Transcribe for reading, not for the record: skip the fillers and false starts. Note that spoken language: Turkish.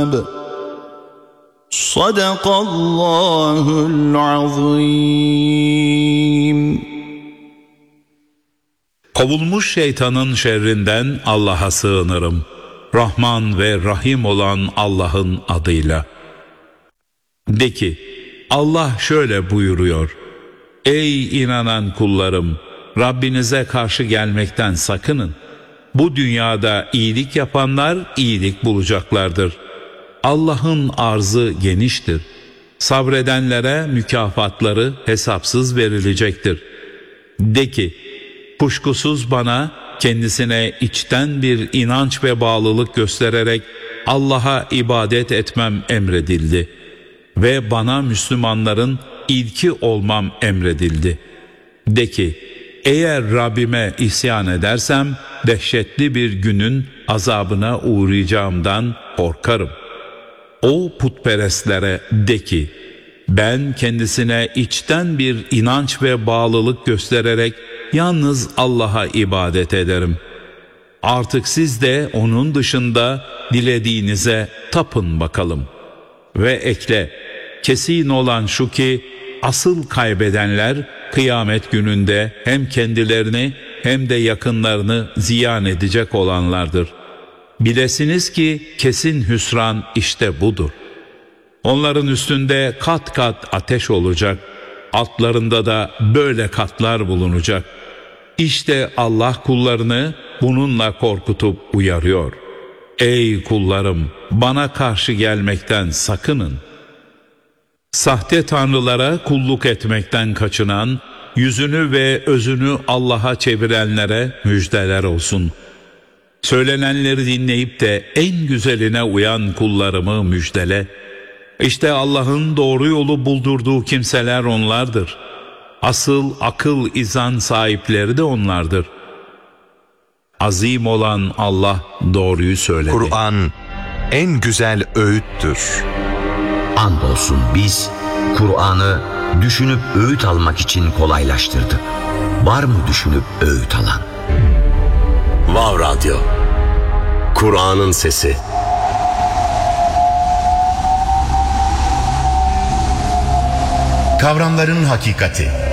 الثواب صدق الله العظيم. Kovulmuş şeytanın şerrinden Allah'a sığınırım. Rahman ve Rahim olan Allah'ın adıyla. De ki, Allah şöyle buyuruyor: Ey inanan kullarım! Rabbinize karşı gelmekten sakının. Bu dünyada iyilik yapanlar iyilik bulacaklardır. Allah'ın arzı geniştir. Sabredenlere mükafatları hesapsız verilecektir. De ki, kuşkusuz bana kendisine içten bir inanç ve bağlılık göstererek Allah'a ibadet etmem emredildi ve bana Müslümanların ilki olmam emredildi. De ki, eğer Rabbime isyan edersem dehşetli bir günün azabına uğrayacağımdan korkarım. O putperestlere de ki, ben kendisine içten bir inanç ve bağlılık göstererek yalnız Allah'a ibadet ederim. Artık siz de onun dışında dilediğinize tapın bakalım. Ve ekle, kesin olan şu ki asıl kaybedenler kıyamet gününde hem kendilerini hem de yakınlarını ziyan edecek olanlardır. Bilesiniz ki kesin hüsran işte budur. Onların üstünde kat kat ateş olacak, altlarında da böyle katlar bulunacak. İşte Allah kullarını bununla korkutup uyarıyor. Ey kullarım, bana karşı gelmekten sakının. Sahte tanrılara kulluk etmekten kaçınan, yüzünü ve özünü Allah'a çevirenlere müjdeler olsun. Söylenenleri dinleyip de en güzeline uyan kullarımı müjdele. İşte Allah'ın doğru yolu buldurduğu kimseler onlardır. Asıl akıl izan sahipleri de onlardır. Azim olan Allah doğruyu söyledi. Kur'an en güzel öğüttür. Andolsun biz Kur'an'ı düşünüp öğüt almak için kolaylaştırdık. Var mı düşünüp öğüt alan? Vav Radyo, Kur'an'ın sesi. Kavramların hakikati.